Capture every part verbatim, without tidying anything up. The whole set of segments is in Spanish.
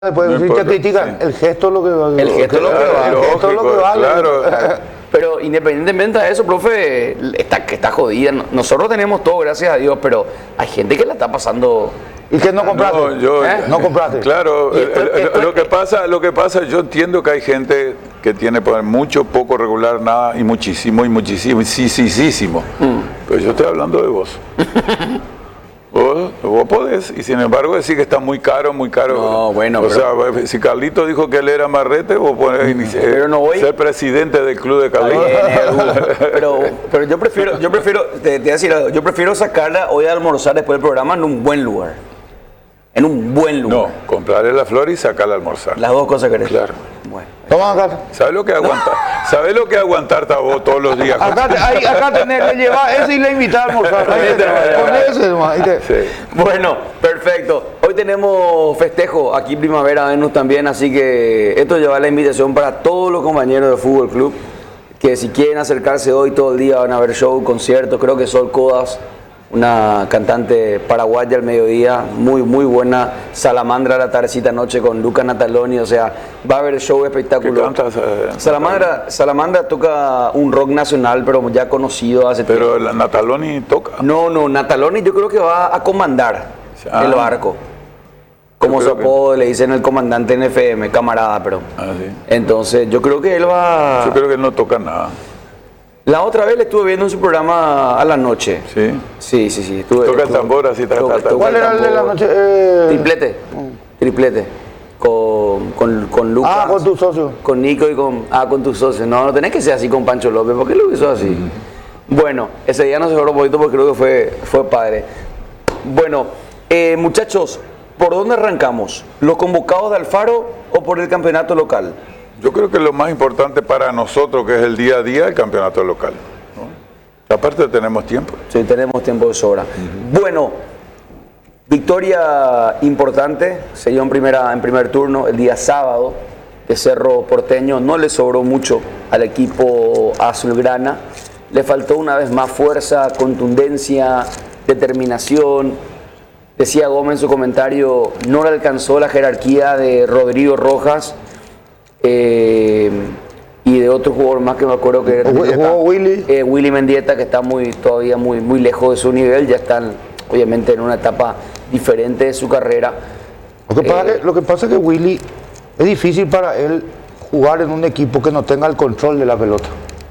Después No si importa, te critican, sí. el gesto es lo que vale. El gesto es lo que Claro, vale. El gesto es lo que lógico, vale. claro. Pero independientemente de eso, profe, está, que está jodida. Nosotros tenemos todo, gracias a Dios, pero hay gente que la está pasando. ¿Y que no compraste? No, yo- ¿Eh? No compraste. Claro, Y esto- eh, esto- lo que pasa, lo que pasa, yo entiendo que hay gente que tiene pues, mucho, poco regular, nada y muchísimo y muchísimo, sí, sí, sí, sí, Mm. pero yo estoy hablando de vos. Vos, vos podés, y sin embargo decir que está muy caro, muy caro. No, bueno, O pero- sea, si Carlito dijo que él era marrete, vos podés iniciar, Pero no voy- ser presidente del club de Está Carlito. bien, Edu, pero, pero yo prefiero, yo prefiero, te, te voy a decir algo, yo prefiero sacarla hoy a almorzar después del programa en un buen lugar. En un buen lugar. No, comprarle la flor y sacarla a almorzar. Las dos cosas querés. Claro. Bueno. Toma acá. ¿Sabes lo que es aguantar? ¿Sabes lo que es aguantarte a vos todos los días? Acá, te- ahí, acá tenés, le llevas ese y le invitás a almorzar. Ahí te- Con ese nomás. ahí te- Sí. Bueno, perfecto. Hoy tenemos festejo aquí Primavera Venus también, así que esto lleva la invitación para todos los compañeros de Fútbol Club que si quieren acercarse hoy todo el día van a ver show, conciertos. Creo que Sol Codas, una cantante paraguaya al mediodía, muy muy buena. Salamandra a la tardecita noche con Luca Nataloni, o sea, va a haber show ¿Qué espectacular. cantas? eh? Salamandra, Salamandra toca un rock nacional, pero ya conocido hace tiempo. Pero la Nataloni toca. No, no, Nataloni yo creo que va a comandar Ah. el barco. Como Yo su creo que- apodo le dicen el comandante en F M, camarada, pero. Ah, sí. Entonces, yo creo que él va. Yo creo que él no toca nada. La otra vez le estuve viendo en su programa a la noche. ¿Sí? Sí, sí, sí. Estuve, Toca el estuve- tambor así, ta, toca- ta, ta. toca ¿Cuál era el de la tambor. noche? Eh, Triplete. Triplete. Con, con, con Lucas. Ah, con tu socio. Con Nico y con. Ah, con tu socio. No, no tenés que ser así con Pancho López. ¿Por qué lo hizo así? Bueno, ese día no se logró un poquito porque creo que fue, fue padre. Bueno, eh, muchachos, ¿por dónde arrancamos? ¿Los convocados de Alfaro o por el campeonato local? Yo creo que lo más importante para nosotros, que es el día a día, el campeonato local, ¿no? Aparte tenemos tiempo. Sí, tenemos tiempo de sobra. Bueno, victoria importante, se dio en, primera, en primer turno el día sábado, que Cerro Porteño no le sobró mucho al equipo azulgrana, le faltó una vez más fuerza, contundencia, determinación. Decía Gómez en su comentario, no le alcanzó la jerarquía de Rodrigo Rojas eh, y de otro jugador más que me acuerdo que era Jugó- jugó Willy. eh, Willy Mendieta, que está muy todavía muy, muy lejos de su nivel, ya están obviamente en una etapa diferente de su carrera. Lo que, pasa Eh, que, lo que pasa es que Willy es difícil para él jugar en un equipo que no tenga el control de la pelota.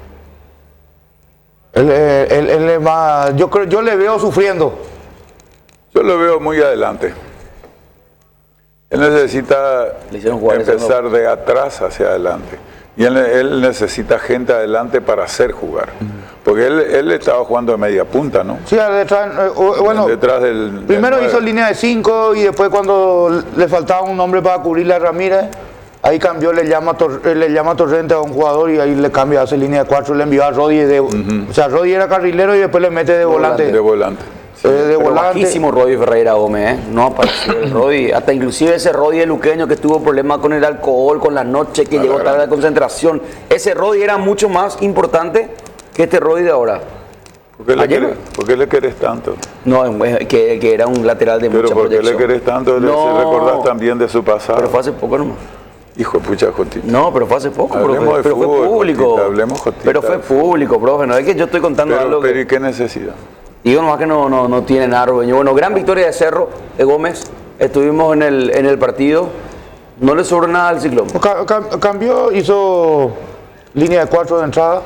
Él, eh, él- él es más, yo creo, yo le veo sufriendo. Yo lo veo muy adelante. Él necesita Le hicieron jugar ese empezar de atrás hacia adelante. Y él, él necesita gente adelante para hacer jugar. Porque él, él estaba jugando de media punta, ¿no? Sí, detrás, eh, o- bueno, Detrás del. del primero nueve. hizo línea de cinco y después cuando le faltaba un hombre para cubrirle a Ramírez, ahí cambió, le llama, a Tor- eh, le llama a Torrente a un jugador y ahí le cambia, hace línea de cuatro, le envió a Rodi, de, o sea, Rodi era carrilero y después le mete de volante. De volante. Eh, de Pero volante. bajísimo Rodi Ferreira Gómez, ¿eh? No apareció el Rodi, hasta inclusive ese Rodi de luqueño que tuvo problemas con el alcohol, con la noche, que Ah, llegó la tarde a la gran- concentración. Ese Rodi era mucho más importante que este Rodi de ahora. ¿Por qué le, Ayer- querés, ¿por qué le querés tanto? No, es que, que era un lateral de Pero mucha ¿por qué le proyección. querés tanto? Le- No, Si recordás también de su pasado. pero fue hace poco nomás. Hijo de pucha, Jotita. No, pero fue hace poco, Hablemos profe. de Pero fue fútbol, público. Jotita, hablemos, Jotita. Pero fue público, profe. No es que yo estoy contando Pero, algo pero que... ¿y qué necesidad? Digo nomás que no, no, no tiene nada, Rubén. Bueno, gran victoria de Cerro, de Gómez. Estuvimos en el, en el partido. No le sobró nada al Ciclón. Ca- ca- cambió, hizo línea de cuatro de entrada.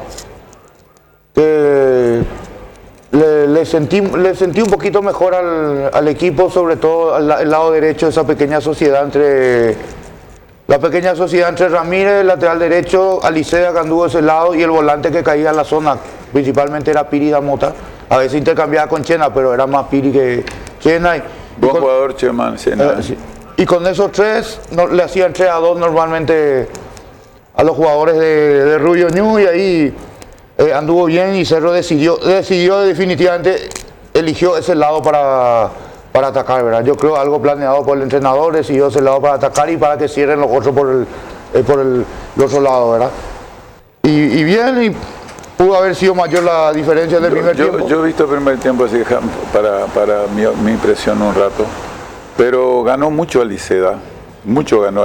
Que le, le sentí, le sentí un poquito mejor al, al equipo, sobre todo al la- el lado derecho, esa pequeña sociedad entre la pequeña sociedad entre Ramírez, el lateral derecho, Alicea que anduvo de ese lado y el volante que caía en la zona, principalmente era Piri Damota. A veces intercambiaba con Chena, pero era más Piri que Chena. Y, y Buen con- jugador, Cheman. Sí, eh, ¿no? sí. Y con esos tres no, le hacían tres a dos normalmente a los jugadores de, de Rubio Ñu y ahí eh, anduvo bien y Cerro decidió, decidió definitivamente, eligió ese lado para, para atacar, ¿verdad? Yo creo algo planeado por el entrenador, decidió ese lado para atacar y para que cierren los otros por el, eh, por el, el otro lado, ¿verdad? Y, y bien, y pudo haber sido mayor la diferencia del Yo, primer yo- tiempo. yo he visto el primer tiempo así para, para mi, mi impresión un rato, pero ganó mucho Aliceda. mucho ganó